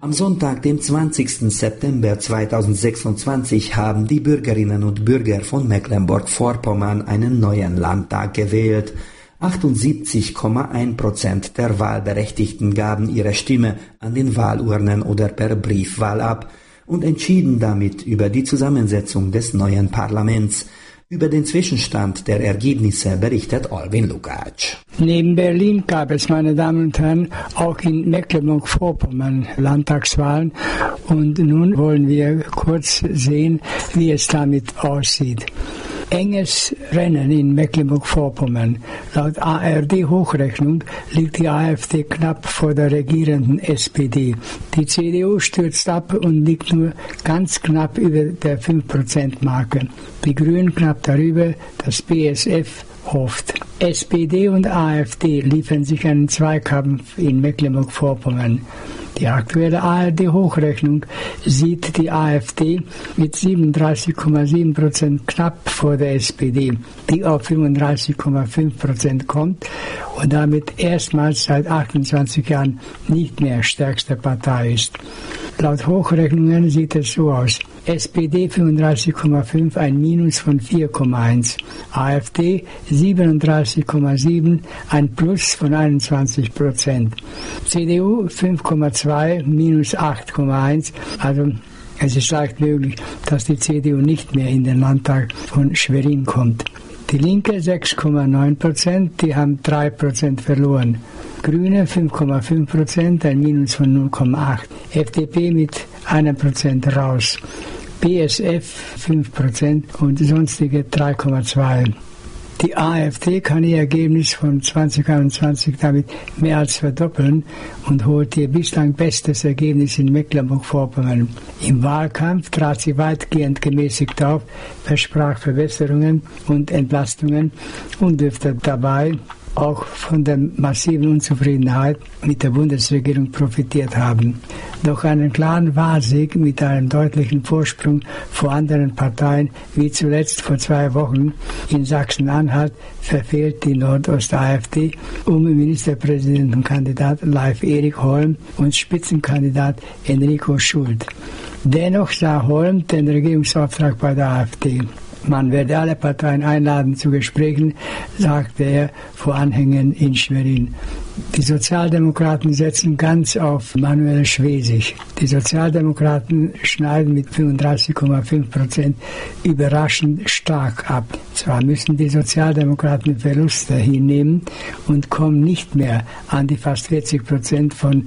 Am Sonntag, dem 20. September 2026, haben die Bürgerinnen und Bürger von Mecklenburg-Vorpommern einen neuen Landtag gewählt. 78,1% der Wahlberechtigten gaben ihre Stimme an den Wahlurnen oder per Briefwahl ab und entschieden damit über die Zusammensetzung des neuen Parlaments. Über den Zwischenstand der Ergebnisse berichtet Alvin Lukács. Neben Berlin gab es, meine Damen und Herren, auch in Mecklenburg-Vorpommern Landtagswahlen. Und nun wollen wir kurz sehen, wie es damit aussieht. Enges Rennen in Mecklenburg-Vorpommern. Laut ARD-Hochrechnung liegt die AfD knapp vor der regierenden SPD. Die CDU stürzt ab und liegt nur ganz knapp über der 5%-Marke. Die Grünen knapp darüber, das BSF hofft. SPD und AfD liefern sich einen Zweikampf in Mecklenburg-Vorpommern. Die aktuelle ARD-Hochrechnung sieht die AfD mit 37,7% knapp vor der SPD, die auf 35,5% kommt und damit erstmals seit 28 Jahren nicht mehr stärkste Partei ist. Laut Hochrechnungen sieht es so aus. SPD 35,5, ein Minus von 4,1. AfD 37,7, ein Plus von 21%. CDU 5,2, minus 8,1. Also es ist leicht möglich, dass die CDU nicht mehr in den Landtag von Schwerin kommt. Die Linke 6,9%, die haben 3% verloren. Grüne 5,5%, ein Minus von 0,8. FDP mit 1% raus. BSF 5% und sonstige 3,2%. Die AfD kann ihr Ergebnis von 2021 damit mehr als verdoppeln und holt ihr bislang bestes Ergebnis in Mecklenburg-Vorpommern. Im Wahlkampf trat sie weitgehend gemäßigt auf, versprach Verbesserungen und Entlastungen und dürfte dabei auch von der massiven Unzufriedenheit mit der Bundesregierung profitiert haben. Doch einen klaren Wahlsieg mit einem deutlichen Vorsprung vor anderen Parteien, wie zuletzt vor 2 Wochen in Sachsen-Anhalt, verfehlt die Nordost-AfD um Ministerpräsidentenkandidat Leif Erik Holm und Spitzenkandidat Enrico Schult. Dennoch sah Holm den Regierungsauftrag bei der AfD. Man werde alle Parteien einladen zu Gesprächen, sagte er vor Anhängern in Schwerin. Die Sozialdemokraten setzen ganz auf Manuel Schwesig. Die Sozialdemokraten schneiden mit 35,5% überraschend stark ab. Zwar müssen die Sozialdemokraten Verluste hinnehmen und kommen nicht mehr an die fast 40% von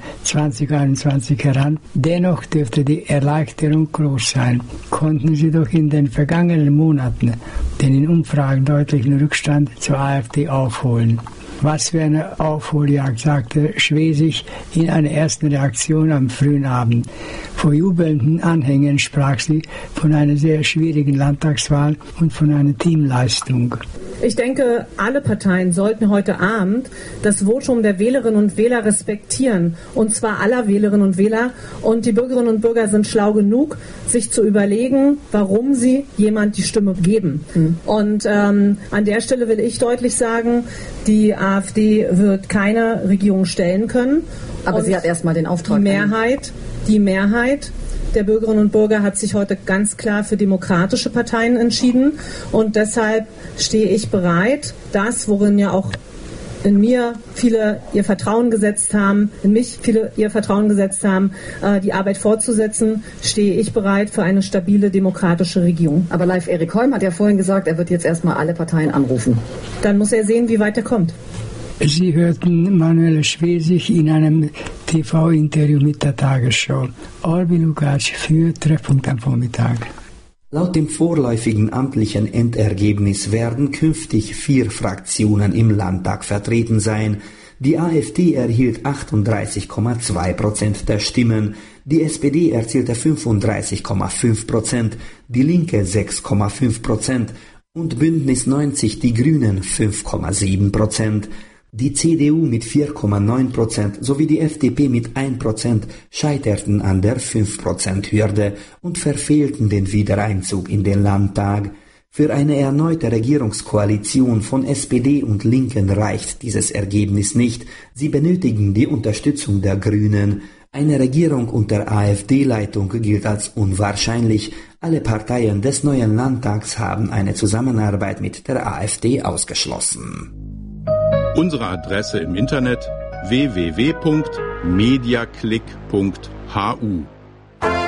2021 heran. Dennoch dürfte die Erleichterung groß sein. Konnten sie doch in den vergangenen Monaten den in Umfragen deutlichen Rückstand zur AfD aufholen. Was für eine Aufholjagd, sagte Schwesig in einer ersten Reaktion am frühen Abend. Vor jubelnden Anhängern sprach sie von einer sehr schwierigen Landtagswahl und von einer Teamleistung. Ich denke, alle Parteien sollten heute Abend das Votum der Wählerinnen und Wähler respektieren, und zwar aller Wählerinnen und Wähler. Und die Bürgerinnen und Bürger sind schlau genug, sich zu überlegen, warum sie jemand die Stimme geben. Und an der Stelle will ich deutlich sagen, die AfD wird keine Regierung stellen können. Aber sie hat erstmal den Auftrag. Die Mehrheit der Bürgerinnen und Bürger hat sich heute ganz klar für demokratische Parteien entschieden. Und deshalb stehe ich bereit, das, worin ja auch in mir viele ihr Vertrauen gesetzt haben, in mich viele ihr Vertrauen gesetzt haben, die Arbeit fortzusetzen, stehe ich bereit für eine stabile demokratische Regierung. Aber Leif Erik Holm hat ja vorhin gesagt, er wird jetzt erstmal alle Parteien anrufen. Dann muss er sehen, wie weit er kommt. Sie hörten Manuel Schwesig in einem TV-Interview mit der Tagesschau. Alvin Lukács für Treffpunkt am Vormittag. Laut dem vorläufigen amtlichen Endergebnis werden künftig 4 Fraktionen im Landtag vertreten sein. Die AfD erhielt 38,2% der Stimmen, die SPD erzielte 35,5%, die Linke 6,5% und Bündnis 90 die Grünen 5,7%. Die CDU mit 4,9% sowie die FDP mit 1% scheiterten an der 5%-Hürde und verfehlten den Wiedereinzug in den Landtag. Für eine erneute Regierungskoalition von SPD und Linken reicht dieses Ergebnis nicht. Sie benötigen die Unterstützung der Grünen. Eine Regierung unter AfD-Leitung gilt als unwahrscheinlich. Alle Parteien des neuen Landtags haben eine Zusammenarbeit mit der AfD ausgeschlossen. Unsere Adresse im Internet www.mediaclick.hu